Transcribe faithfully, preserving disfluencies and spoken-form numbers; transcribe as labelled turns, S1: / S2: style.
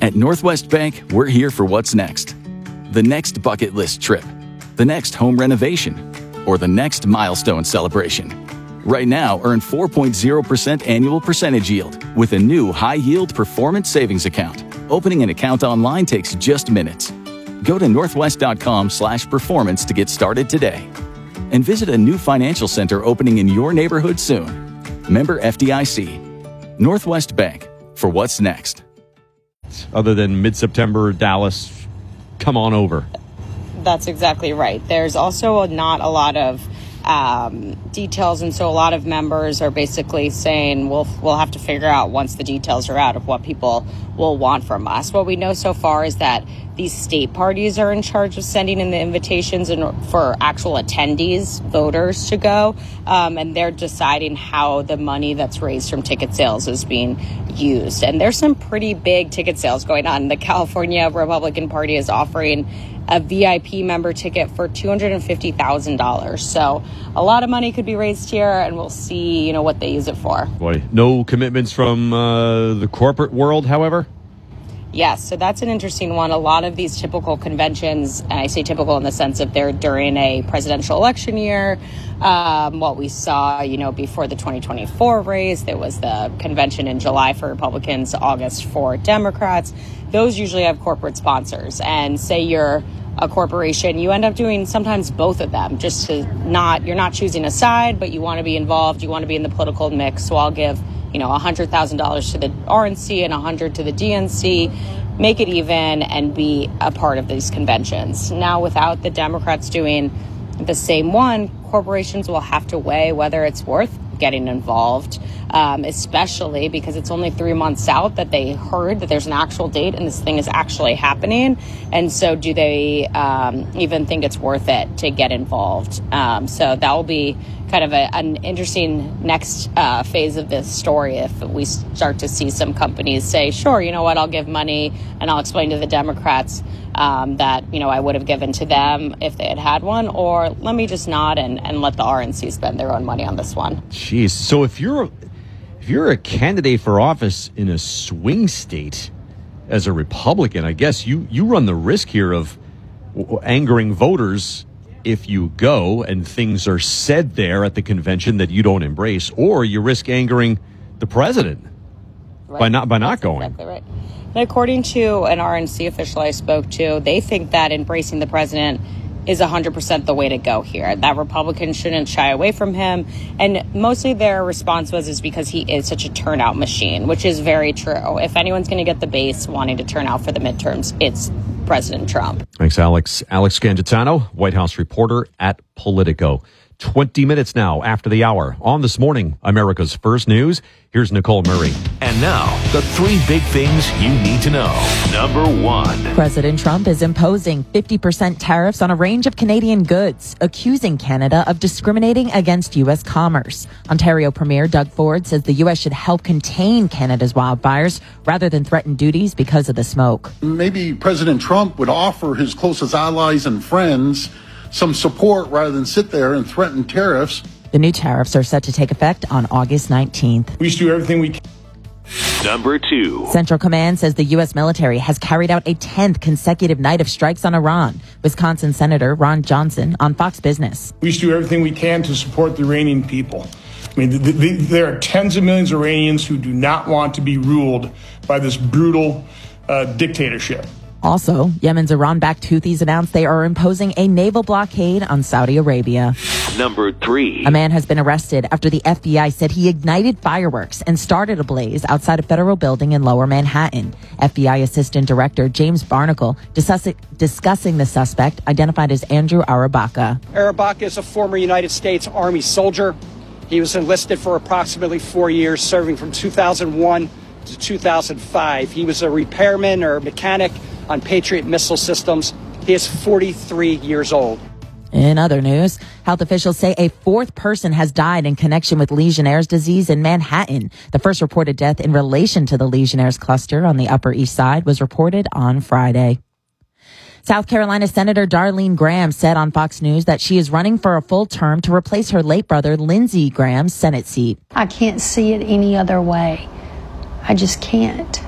S1: At Northwest Bank, we're here for what's next. The next bucket list trip, the next home renovation, or the next milestone celebration. Right now, earn four point zero percent annual percentage yield with a new high-yield performance savings account. Opening an account online takes just minutes. Go to northwest.com slash performance to get started today. And visit a new financial center opening in your neighborhood soon. Member F D I C. Northwest Bank, for what's next.
S2: Other than mid-September, Dallas, come on over.
S3: That's exactly right. There's also not a lot of um, details, and so a lot of members are basically saying we'll we'll have to figure out once the details are out of what people will want from us. What we know so far is that these state parties are in charge of sending in the invitations and for actual attendees, voters, to go, um, and they're deciding how the money that's raised from ticket sales is being used. And there's some pretty big ticket sales going on. The California Republican Party is offering a V I P member ticket for two hundred fifty thousand dollars. So a lot of money could be raised here, and we'll see, you know, what they use it for.
S2: Boy, no commitments from uh, the corporate world, however?
S3: Yes, so that's an interesting one. A lot of these typical conventions, and I say typical in the sense that they're during a presidential election year. Um, what we saw, you know, before the twenty twenty-four race, there was the convention in July for Republicans, August for Democrats. Those usually have corporate sponsors. And say you're a corporation, you end up doing sometimes both of them, just to not, you're not choosing a side, but you want to be involved, you want to be in the political mix. So I'll give, you know, one hundred thousand dollars to the R N C and one hundred dollars to the D N C, make it even, and be a part of these conventions. Now, without the Democrats doing the same one, corporations will have to weigh whether it's worth getting involved, um, especially because it's only three months out that they heard that there's an actual date and this thing is actually happening. And so do they um, even think it's worth it to get involved? Um, so that will be kind of a, an interesting next uh, phase of this story if we start to see some companies say, sure, you know what, I'll give money and I'll explain to the Democrats um, that, you know, I would have given to them if they had had one, or let me just not and, and let the R N C spend their own money on this one.
S2: Jeez. So if you're if you're a candidate for office in a swing state as a Republican, I guess you, you run the risk here of angering voters if you go and things are said there at the convention that you don't embrace, or you risk angering the president right. by not by not
S3: That's
S2: going.
S3: Exactly right. And according to an R N C official I spoke to, they think that embracing the president is one hundred percent the way to go here, that Republicans shouldn't shy away from him. And mostly their response was is because he is such a turnout machine, which is very true. If anyone's going to get the base wanting to turn out for the midterms, it's President Trump.
S2: Thanks, Alex. Alex Scangitano, White House reporter at Politico. twenty minutes now after the hour. On This Morning, America's First News, here's Nicole Murray.
S4: And now, the three big things you need to know. Number one.
S5: President Trump is imposing fifty percent tariffs on a range of Canadian goods, accusing Canada of discriminating against U S commerce. Ontario Premier Doug Ford says the U S should help contain Canada's wildfires rather than threaten duties because of the smoke.
S6: Maybe President Trump would offer his closest allies and friends some support rather than sit there and threaten tariffs.
S5: The new tariffs are set to take effect on August nineteenth.
S7: We should do everything we can.
S4: Number two.
S5: Central Command says the U S military has carried out a tenth consecutive night of strikes on Iran. Wisconsin Senator Ron Johnson on Fox Business.
S7: We should do everything we can to support the Iranian people. I mean, the, the, there are tens of millions of Iranians who do not want to be ruled by this brutal uh, dictatorship.
S5: Also, Yemen's Iran-backed Houthis announced they are imposing a naval blockade on Saudi Arabia.
S4: Number three.
S5: A man has been arrested after the F B I said he ignited fireworks and started a blaze outside a federal building in Lower Manhattan. F B I Assistant Director James Barnacle discuss- discussing the suspect, identified as Andrew Arabaka.
S8: Arabaka is a former United States Army soldier. He was enlisted for approximately four years, serving from two thousand one to two thousand five. He was a repairman or mechanic on Patriot missile systems. He is forty-three years old.
S5: In other news, health officials say a fourth person has died in connection with Legionnaire's disease in Manhattan. The first reported death in relation to the Legionnaire's cluster on the Upper East Side was reported on Friday. South Carolina Senator Darlene Graham said on Fox News that she is running for a full term to replace her late brother Lindsey Graham's Senate seat.
S9: I can't see it any other way. I just can't.